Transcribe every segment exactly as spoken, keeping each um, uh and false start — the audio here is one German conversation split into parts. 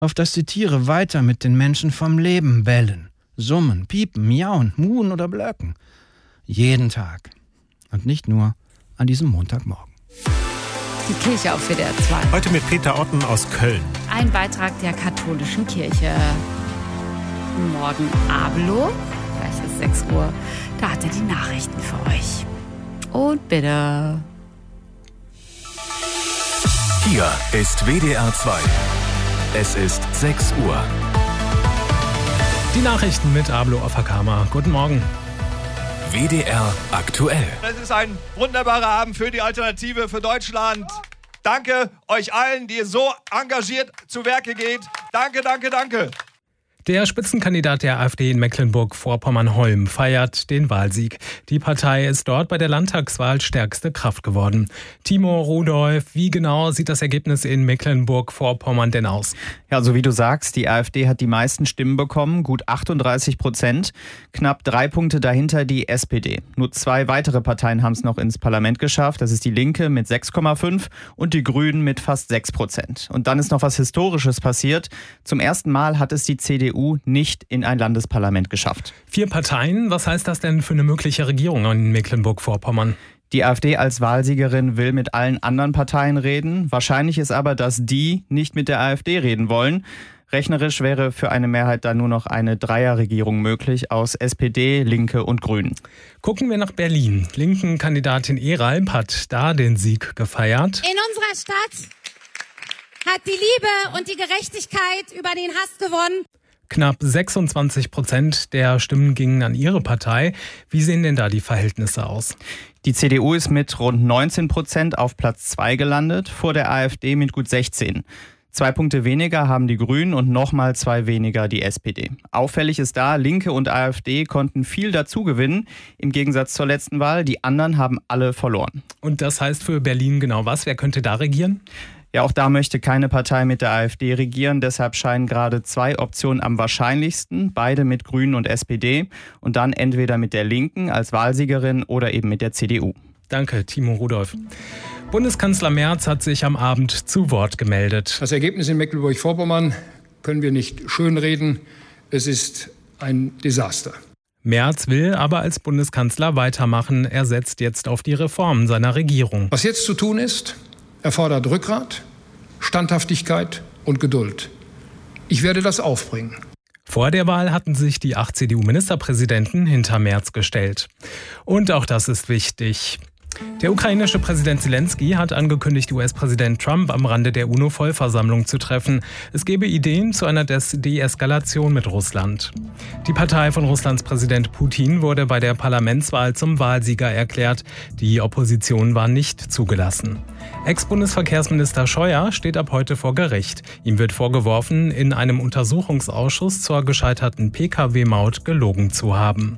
auf dass die Tiere weiter mit den Menschen vom Leben bellen, summen, piepen, miauen, muhen oder blöken. Jeden Tag. Und nicht nur an diesem Montagmorgen. Die Kirche auf W D R zwei. Heute mit Peter Otten aus Köln. Ein Beitrag der katholischen Kirche. Morgen Ablo, gleich ist sechs Uhr. Da hat er die Nachrichten für euch. Und bitte. Hier ist W D R zwei. Es ist sechs Uhr. Die Nachrichten mit Ablo Afakama. Guten Morgen. W D R aktuell. Es ist ein wunderbarer Abend für die Alternative für Deutschland. Danke euch allen, die so engagiert zu Werke geht. Danke, danke, danke. Der Spitzenkandidat der AfD in Mecklenburg-Vorpommern-Holm feiert den Wahlsieg. Die Partei ist dort bei der Landtagswahl stärkste Kraft geworden. Timo Rudolph, wie genau sieht das Ergebnis in Mecklenburg-Vorpommern denn aus? Ja, so wie du sagst, die AfD hat die meisten Stimmen bekommen, gut achtunddreißig Prozent. Knapp drei Punkte dahinter die S P D. Nur zwei weitere Parteien haben es noch ins Parlament geschafft. Das ist die Linke mit sechs Komma fünf und die Grünen mit fast sechs Prozent. Und dann ist noch was Historisches passiert. Zum ersten Mal hat es die C D U nicht in ein Landesparlament geschafft. Vier Parteien, was heißt das denn für eine mögliche Regierung in Mecklenburg-Vorpommern? Die AfD als Wahlsiegerin will mit allen anderen Parteien reden. Wahrscheinlich ist aber, dass die nicht mit der AfD reden wollen. Rechnerisch wäre für eine Mehrheit dann nur noch eine Dreierregierung möglich aus S P D, Linke und Grünen. Gucken wir nach Berlin. Linken-Kandidatin Eralp hat da den Sieg gefeiert. In unserer Stadt hat die Liebe und die Gerechtigkeit über den Hass gewonnen. Knapp sechsundzwanzig Prozent der Stimmen gingen an ihre Partei. Wie sehen denn da die Verhältnisse aus? Die C D U ist mit rund neunzehn Prozent auf Platz zwei gelandet, vor der AfD mit gut sechzehn. Zwei Punkte weniger haben die Grünen und nochmal zwei weniger die S P D. Auffällig ist da, Linke und AfD konnten viel dazu gewinnen, im Gegensatz zur letzten Wahl. Die anderen haben alle verloren. Und das heißt für Berlin genau was? Wer könnte da regieren? Ja, auch da möchte keine Partei mit der AfD regieren. Deshalb scheinen gerade zwei Optionen am wahrscheinlichsten. Beide mit Grünen und S P D. Und dann entweder mit der Linken als Wahlsiegerin oder eben mit der C D U. Danke, Timo Rudolph. Bundeskanzler Merz hat sich am Abend zu Wort gemeldet. Das Ergebnis in Mecklenburg-Vorpommern können wir nicht schönreden. Es ist ein Desaster. Merz will aber als Bundeskanzler weitermachen. Er setzt jetzt auf die Reformen seiner Regierung. Was jetzt zu tun ist, erfordert Rückgrat, Standhaftigkeit und Geduld. Ich werde das aufbringen. Vor der Wahl hatten sich die acht C D U-Ministerpräsidenten hinter Merz gestellt. Und auch das ist wichtig. Der ukrainische Präsident Zelensky hat angekündigt, U S-Präsident Trump am Rande der UNO-Vollversammlung zu treffen. Es gebe Ideen zu einer Deeskalation mit Russland. Die Partei von Russlands Präsident Putin wurde bei der Parlamentswahl zum Wahlsieger erklärt. Die Opposition war nicht zugelassen. Ex-Bundesverkehrsminister Scheuer steht ab heute vor Gericht. Ihm wird vorgeworfen, in einem Untersuchungsausschuss zur gescheiterten P K W-Maut gelogen zu haben.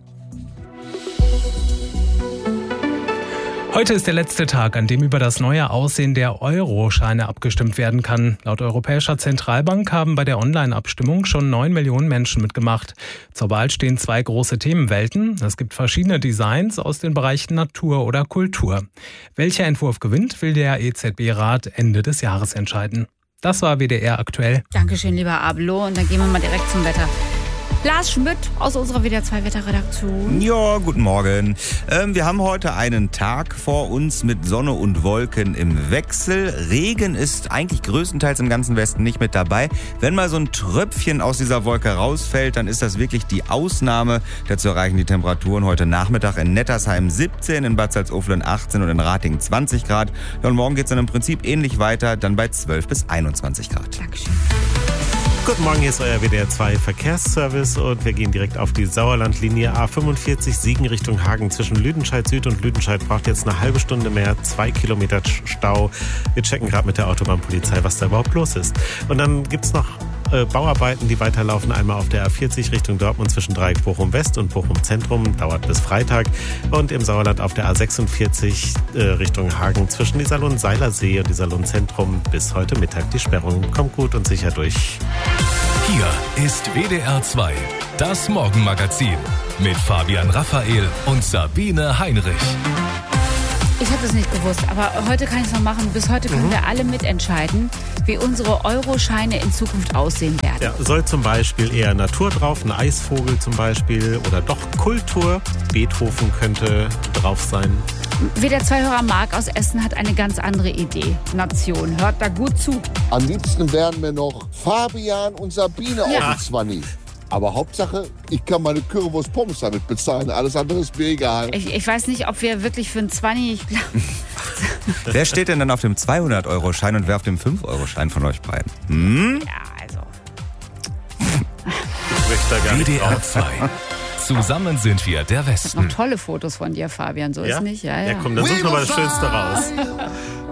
Heute ist der letzte Tag, an dem über das neue Aussehen der Euro-Scheine abgestimmt werden kann. Laut Europäischer Zentralbank haben bei der Online-Abstimmung schon neun Millionen Menschen mitgemacht. Zur Wahl stehen zwei große Themenwelten. Es gibt verschiedene Designs aus den Bereichen Natur oder Kultur. Welcher Entwurf gewinnt, will der E Z B-Rat Ende des Jahres entscheiden. Das war W D R aktuell. Dankeschön, lieber Ablo. Und dann gehen wir mal direkt zum Wetter. Lars Schmidt aus unserer W D R zwei Wetterredaktion. Ja, guten Morgen. Ähm, wir haben heute einen Tag vor uns mit Sonne und Wolken im Wechsel. Regen ist eigentlich größtenteils im ganzen Westen nicht mit dabei. Wenn mal so ein Tröpfchen aus dieser Wolke rausfällt, dann ist das wirklich die Ausnahme. Dazu erreichen die Temperaturen heute Nachmittag in Nettersheim siebzehn, in Bad Salzuflen achtzehn und in Ratingen zwanzig Grad. Ja, und morgen geht es dann im Prinzip ähnlich weiter, dann bei zwölf bis einundzwanzig Grad. Dankeschön. Guten Morgen, hier ist euer W D R zwei Verkehrsservice und wir gehen direkt auf die Sauerlandlinie A fünfundvierzig Siegen Richtung Hagen. Zwischen Lüdenscheid Süd und Lüdenscheid braucht jetzt eine halbe Stunde mehr, zwei Kilometer Stau. Wir checken gerade mit der Autobahnpolizei, was da überhaupt los ist. Und dann gibt es noch äh, Bauarbeiten, die weiterlaufen. Einmal auf der A vierzig Richtung Dortmund zwischen Dreieck Bochum West und Bochum Zentrum, dauert bis Freitag. Und im Sauerland auf der A sechsundvierzig äh, Richtung Hagen zwischen Iserlohn Seilersee und Iserlohn Zentrum bis heute Mittag die Sperrung. Kommt gut und sicher durch. Hier ist W D R zwei, das Morgenmagazin mit Fabian Raphael und Sabine Heinrich. Ich habe das nicht gewusst, aber heute kann ich es noch machen. Bis heute können mhm. wir alle mitentscheiden, wie unsere Euroscheine in Zukunft aussehen werden. Ja, soll zum Beispiel eher Natur drauf, ein Eisvogel zum Beispiel oder doch Kultur. Beethoven könnte drauf sein. W D R zwei-Hörer Marc aus Essen hat eine ganz andere Idee. Nation, hört da gut zu. Am liebsten wären mir noch Fabian und Sabine Ja. auf dem Zwanni. Aber Hauptsache, ich kann meine Currywurst Pommes damit bezahlen. Alles andere ist mir egal. Ich, ich weiß nicht, ob wir wirklich für einen Zwanni... Ich glaub, Wer steht denn dann auf dem zweihundert-Euro-Schein und wer auf dem fünf-Euro-Schein von euch beiden? Hm? ja, also... W D R zwei. Zusammen sind wir der noch Westen. tolle Fotos von dir, Fabian. So Ja? ist nicht. Ja, ja. Ja, komm, dann suchen wir mal das Schönste raus.